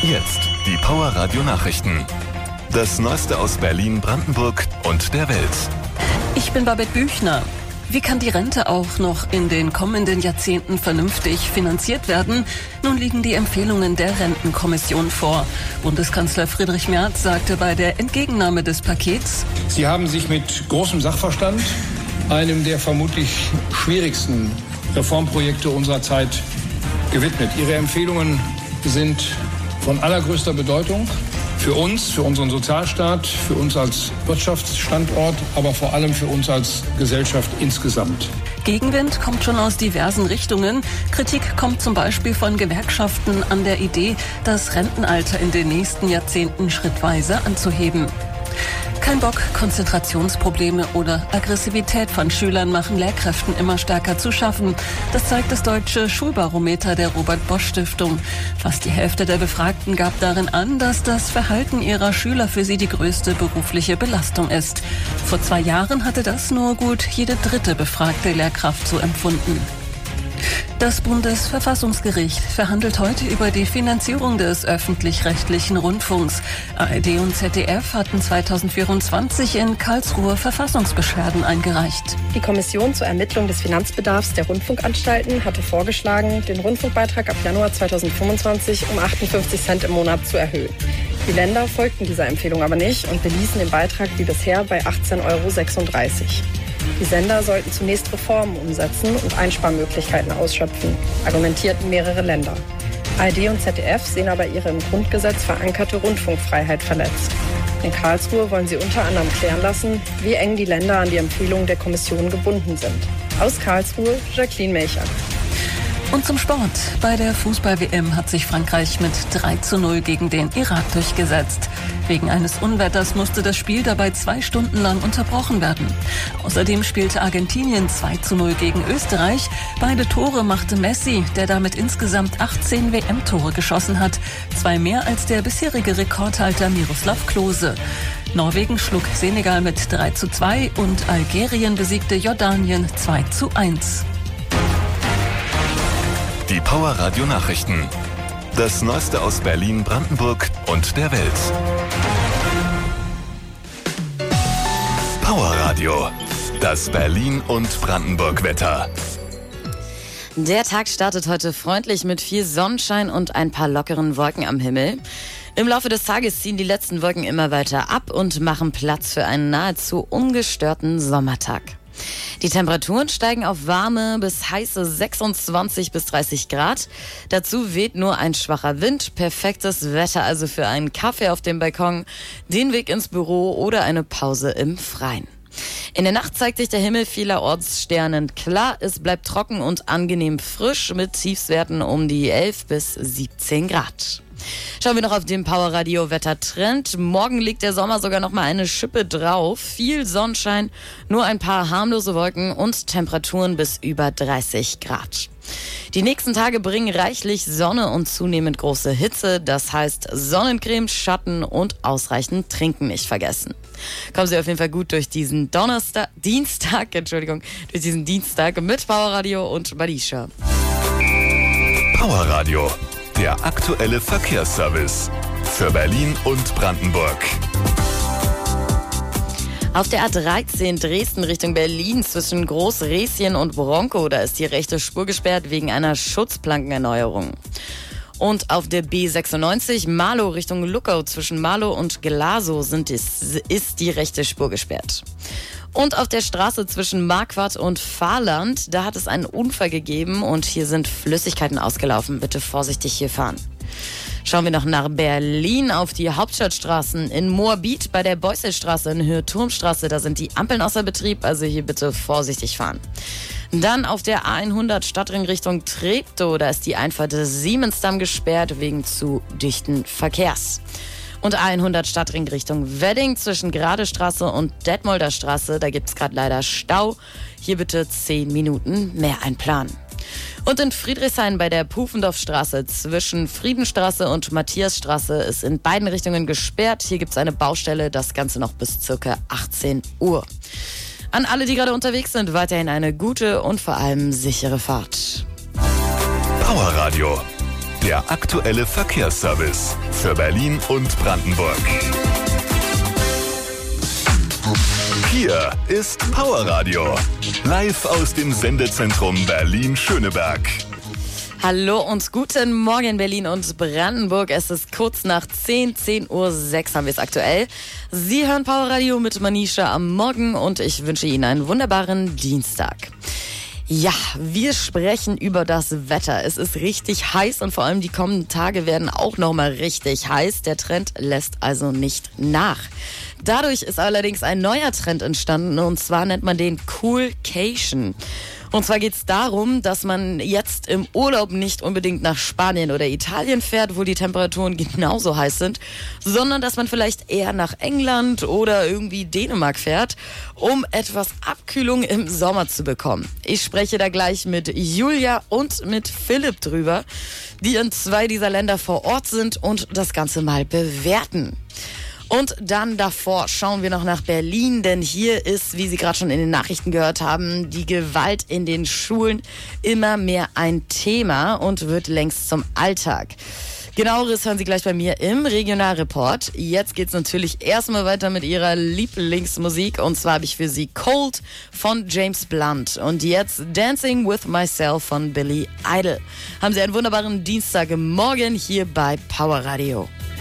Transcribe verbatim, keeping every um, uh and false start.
Jetzt die Power Radio Nachrichten. Das Neueste aus Berlin, Brandenburg und der Welt. Ich bin Babette Büchner. Wie kann die Rente auch noch in den kommenden Jahrzehnten vernünftig finanziert werden? Nun liegen die Empfehlungen der Rentenkommission vor. Bundeskanzler Friedrich Merz sagte bei der Entgegennahme des Pakets: Sie haben sich mit großem Sachverstand einem der vermutlich schwierigsten Reformprojekte unserer Zeit gewidmet. Ihre Empfehlungen sind von allergrößter Bedeutung für uns, für unseren Sozialstaat, für uns als Wirtschaftsstandort, aber vor allem für uns als Gesellschaft insgesamt. Gegenwind kommt schon aus diversen Richtungen. Kritik kommt zum Beispiel von Gewerkschaften an der Idee, das Rentenalter in den nächsten Jahrzehnten schrittweise anzuheben. Kein Bock, Konzentrationsprobleme oder Aggressivität von Schülern machen Lehrkräften immer stärker zu schaffen. Das zeigt das deutsche Schulbarometer der Robert-Bosch-Stiftung. Fast die Hälfte der Befragten gab darin an, dass das Verhalten ihrer Schüler für sie die größte berufliche Belastung ist. Vor zwei Jahren hatte das nur gut jede dritte befragte Lehrkraft so empfunden. Das Bundesverfassungsgericht verhandelt heute über die Finanzierung des öffentlich-rechtlichen Rundfunks. A R D und Z D F hatten zweitausendvierundzwanzig in Karlsruhe Verfassungsbeschwerden eingereicht. Die Kommission zur Ermittlung des Finanzbedarfs der Rundfunkanstalten hatte vorgeschlagen, den Rundfunkbeitrag ab Januar zweitausendfünfundzwanzig um achtundfünfzig Cent im Monat zu erhöhen. Die Länder folgten dieser Empfehlung aber nicht und beließen den Beitrag wie bisher bei achtzehn Euro sechsunddreißig. Die Sender sollten zunächst Reformen umsetzen und Einsparmöglichkeiten ausschöpfen, argumentierten mehrere Länder. A R D und Z D F sehen aber ihre im Grundgesetz verankerte Rundfunkfreiheit verletzt. In Karlsruhe wollen sie unter anderem klären lassen, wie eng die Länder an die Empfehlungen der Kommission gebunden sind. Aus Karlsruhe, Jacqueline Melcher. Und zum Sport. Bei der Fußball-W M hat sich Frankreich mit drei zu null gegen den Irak durchgesetzt. Wegen eines Unwetters musste das Spiel dabei zwei Stunden lang unterbrochen werden. Außerdem spielte Argentinien zwei zu null gegen Österreich. Beide Tore machte Messi, der damit insgesamt achtzehn W M-Tore geschossen hat. Zwei mehr als der bisherige Rekordhalter Miroslav Klose. Norwegen schlug Senegal mit drei zu zwei und Algerien besiegte Jordanien zwei zu eins. Die Power Radio Nachrichten. Das Neueste aus Berlin, Brandenburg und der Welt. Power Radio. Das Berlin und Brandenburg Wetter. Der Tag startet heute freundlich mit viel Sonnenschein und ein paar lockeren Wolken am Himmel. Im Laufe des Tages ziehen die letzten Wolken immer weiter ab und machen Platz für einen nahezu ungestörten Sommertag. Die Temperaturen steigen auf warme bis heiße sechsundzwanzig bis dreißig Grad. Dazu weht nur ein schwacher Wind. Perfektes Wetter also für einen Kaffee auf dem Balkon, den Weg ins Büro oder eine Pause im Freien. In der Nacht zeigt sich der Himmel vielerorts sternend klar. Es bleibt trocken und angenehm frisch mit Tiefstwerten um die elf bis siebzehn Grad. Schauen wir noch auf den Power Radio Wettertrend. Morgen legt der Sommer sogar noch mal eine Schippe drauf. Viel Sonnenschein, nur ein paar harmlose Wolken und Temperaturen bis über dreißig Grad. Die nächsten Tage bringen reichlich Sonne und zunehmend große Hitze. Das heißt Sonnencreme, Schatten und ausreichend Trinken nicht vergessen. Kommen Sie auf jeden Fall gut durch diesen Donnerstag, Dienstag, Entschuldigung, durch diesen Dienstag mit Power Radio und Badisha. Power Radio. Der aktuelle Verkehrsservice für Berlin und Brandenburg. Auf der A dreizehn Dresden Richtung Berlin zwischen Großräschen und Bronkow, da ist die rechte Spur gesperrt wegen einer Schutzplankenerneuerung. Und auf der B sechsundneunzig Marlow Richtung Luckau zwischen Marlow und Glasow sind es, ist die rechte Spur gesperrt. Und auf der Straße zwischen Marquardt und Fahrland, da hat es einen Unfall gegeben und hier sind Flüssigkeiten ausgelaufen. Bitte vorsichtig hier fahren. Schauen wir noch nach Berlin auf die Hauptstadtstraßen. In Moabit bei der Beusselstraße in Höhe Turmstraße, da sind die Ampeln außer Betrieb, also hier bitte vorsichtig fahren. Dann auf der A hundert Stadtring Richtung Treptow, da ist die Einfahrt des Siemensdamm gesperrt wegen zu dichten Verkehrs. Und A hundert Stadtring Richtung Wedding zwischen Gradestraße und Detmolder Straße, da gibt es gerade leider Stau. Hier bitte zehn Minuten mehr einplanen. Und in Friedrichshain bei der Pufendorfstraße zwischen Friedenstraße und Matthiasstraße ist in beiden Richtungen gesperrt. Hier gibt es eine Baustelle, das Ganze noch bis ca. achtzehn Uhr. An alle, die gerade unterwegs sind, weiterhin eine gute und vor allem sichere Fahrt. Power Radio. der aktuelle Verkehrsservice für Berlin und Brandenburg. Hier ist Powerradio, live aus dem Sendezentrum Berlin-Schöneberg. Hallo und guten Morgen Berlin und Brandenburg. Es ist kurz nach zehn, zehn Uhr sechs haben wir es aktuell. Sie hören Powerradio mit Manisha am Morgen und ich wünsche Ihnen einen wunderbaren Dienstag. Ja, wir sprechen über das Wetter. Es ist richtig heiß und vor allem die kommenden Tage werden auch nochmal richtig heiß. Der Trend lässt also nicht nach. Dadurch ist allerdings ein neuer Trend entstanden und zwar nennt man den Coolcation. Und zwar geht es darum, dass man jetzt im Urlaub nicht unbedingt nach Spanien oder Italien fährt, wo die Temperaturen genauso heiß sind, sondern dass man vielleicht eher nach England oder irgendwie Dänemark fährt, um etwas Abkühlung im Sommer zu bekommen. Ich spreche da gleich mit Julia und mit Philipp drüber, die in zwei dieser Länder vor Ort sind und das Ganze mal bewerten. Und dann davor schauen wir noch nach Berlin, denn hier ist, wie Sie gerade schon in den Nachrichten gehört haben, die Gewalt in den Schulen immer mehr ein Thema und wird längst zum Alltag. Genaueres hören Sie gleich bei mir im Regionalreport. Jetzt geht's natürlich erstmal weiter mit Ihrer Lieblingsmusik und zwar habe ich für Sie Cold von James Blunt und jetzt Dancing with Myself von Billy Idol. Haben Sie einen wunderbaren Dienstagmorgen hier bei Powerradio.